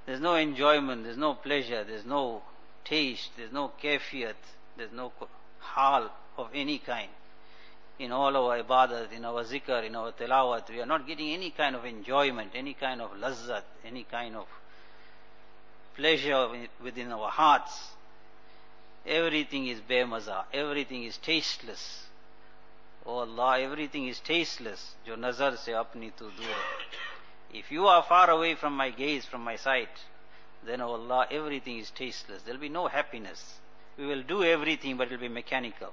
There's no enjoyment, there's no pleasure, there's no taste, there's no kafiyat, there's no hal of any kind. In all our ibadat, in our zikr, in our tilawat, we are not getting any kind of enjoyment, any kind of lazzat, any kind of pleasure within our hearts. Everything is bemaza, everything is tasteless. Oh Allah, everything is tasteless. Jo nazar se apni tu dur hai. If you are far away from my gaze, from my sight, then oh Allah, everything is tasteless. There will be no happiness. We will do everything, but it will be mechanical.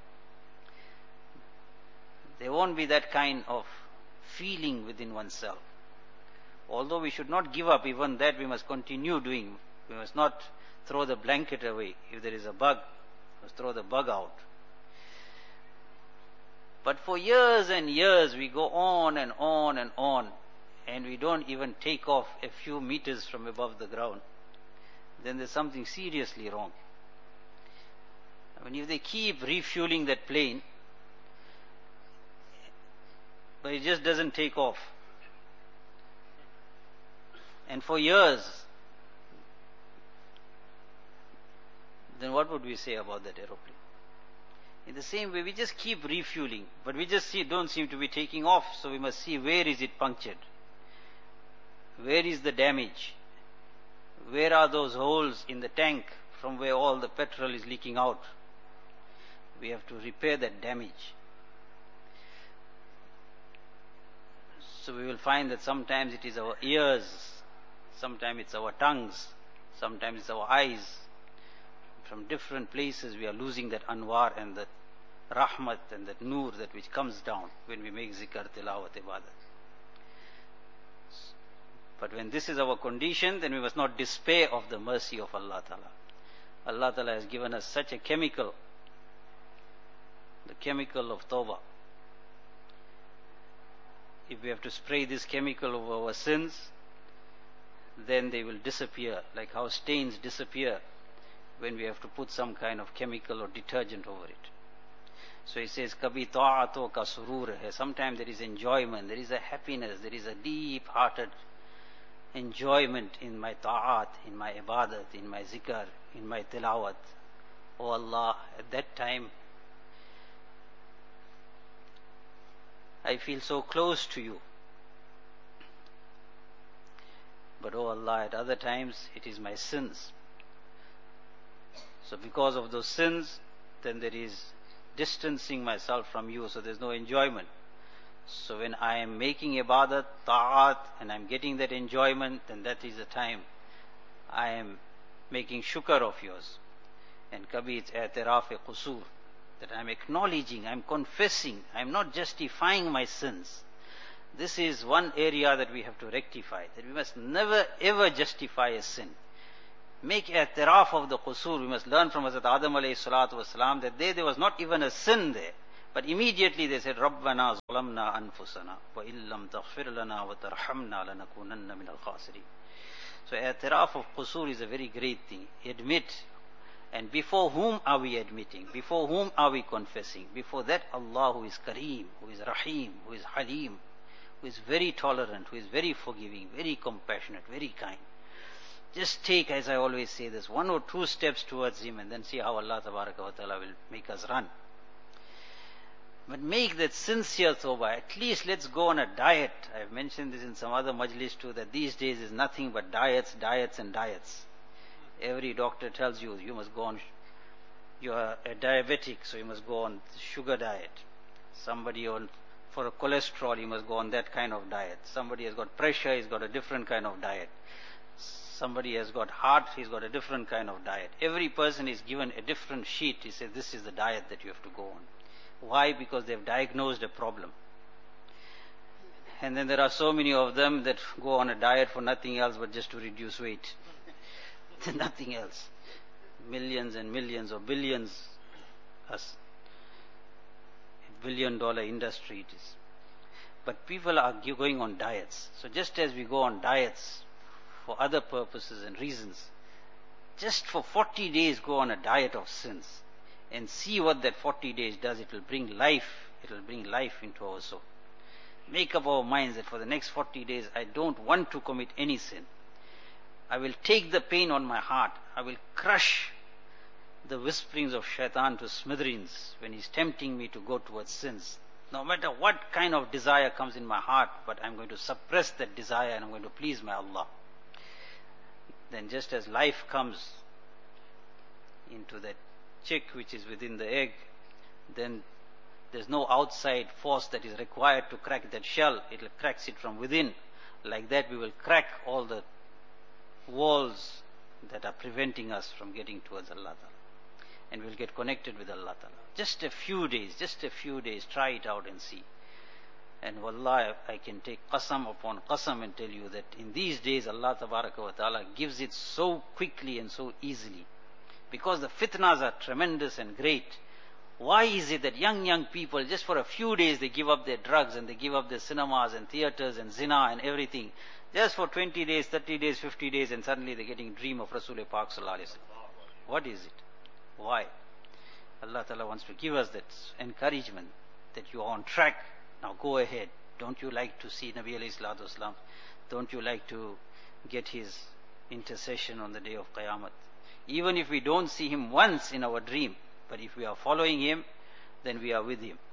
There won't be that kind of feeling within oneself. Although we should not give up, even that we must continue doing. We must not throw the blanket away. If there is a bug, we must throw the bug out. But for years and years we go on and on and on, and we don't even take off a few meters from above the ground. Then there's something seriously wrong. I mean, if they keep refueling that plane, but it just doesn't take off, and for years, then what would we say about that aeroplane? In the same way, we just keep refueling, but we just don't seem to be taking off, so we must see where is it punctured, where is the damage, where are those holes in the tank from where all the petrol is leaking out. We have to repair that damage. So we will find that sometimes it is our ears, sometimes it's our tongues, sometimes it's our eyes. From different places we are losing that anwar and that rahmat and that nur that which comes down when we make zikr, tilawat, ibadat. But when this is our condition, then we must not despair of the mercy of Allah Ta'ala. Allah Ta'ala has given us such a chemical, the chemical of tawbah. If we have to spray this chemical over our sins, then they will disappear, like how stains disappear when we have to put some kind of chemical or detergent over it. So he says, Kabhi ta'ato ka surur hai. Sometimes there is enjoyment, there is a happiness, there is a deep-hearted enjoyment in my ta'at, in my ibadat, in my zikr, in my tilawat. Oh Allah, at that time, I feel so close to you. But oh Allah, at other times, it is my sins. So because of those sins, then there is distancing myself from you, so there's no enjoyment. So when I am making ibadat, ta'at, and I'm getting that enjoyment, then that is the time I am making shukr of yours. And kabhi it's i'tiraf-e qusur, that I'm acknowledging, I'm confessing, I'm not justifying my sins. This is one area that we have to rectify, that we must never ever justify a sin. Make i'tiraf of the qusur. We must learn from Hazrat Adam alayhi salatu wasalam that there was not even a sin there. But immediately they said, Rabbana zalamna anfusana wa illam taghfir lana wa tarhamna lanakunanna min al-khasirin. So i'tiraf of qusur is a very great thing. Admit. And before whom are we admitting? Before whom are we confessing? Before that, Allah, who is Kareem, who is Rahim, who is Halim, who is very tolerant, who is very forgiving, very compassionate, very kind. Just take, as I always say this, 1 or 2 steps towards Him, and then see how Allah Tabaraka wa Ta'ala will make us run. But make that sincere tawbah. At least let's go on a diet. I've mentioned this in some other majlis too, that these days is nothing but diets, diets and diets. Every doctor tells you, you must go on, you are a diabetic, so you must go on sugar diet. Somebody for a cholesterol, you must go on that kind of diet. Somebody has got pressure, he's got a different kind of diet. Somebody has got heart, he's got a different kind of diet. Every person is given a different sheet. He says, this is the diet that you have to go on. Why? Because they've diagnosed a problem. And then there are so many of them that go on a diet for nothing else but just to reduce weight. Nothing else. Millions and millions or billions. A billion-dollar industry it is. But people are going on diets. So just as we go on diets for other purposes and reasons, just for 40 days go on a diet of sins and see what that 40 days does. It will bring life. It will bring life into our soul. Make up our minds that for the next 40 days I don't want to commit any sin. I will take the pain on my heart. I will crush the whisperings of shaitan to smithereens when he's tempting me to go towards sins. No matter what kind of desire comes in my heart, but I'm going to suppress that desire and I'm going to please my Allah. Then just as life comes into that chick which is within the egg, then there's no outside force that is required to crack that shell. It cracks it from within. Like that we will crack all the walls that are preventing us from getting towards Allah Ta'ala. And we'll get connected with Allah Ta'ala. Just a few days, try it out and see. And wallah, I can take qasam upon qasam and tell you that in these days Allah Ta'ala gives it so quickly and so easily. Because the fitnas are tremendous and great. Why is it that young people, just for a few days, they give up their drugs and they give up their cinemas and theaters and zina and everything? Just for 20 days, 30 days, 50 days, and suddenly they're getting a dream of Rasulullah Pak Sallallahu Alaihi Wasallam. What is it? Why? Allah Ta'ala wants to give us that encouragement that you are on track. Now go ahead. Don't you like to see Nabi alayhi salatu wasalam? Don't you like to get his intercession on the day of Qiyamah? Even if we don't see him once in our dream, but if we are following him, then we are with him.